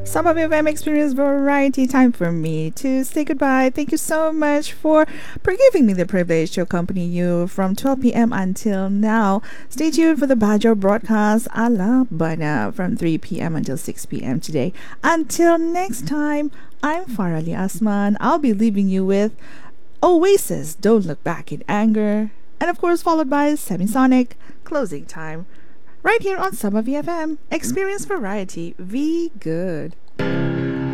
Some of FM Experience Variety. Time for me to say goodbye. Thank you so much for giving me the privilege to accompany you from 12 p.m. until now. Stay tuned for the Bajo broadcast a la Bana from 3 p.m. until 6 p.m. today. Until next time, I'm Farali Asman. I'll be leaving you with Oasis, Don't Look Back in Anger, and of course followed by Semisonic, Closing Time, right here on Summer VFM. Experience Variety. Be good.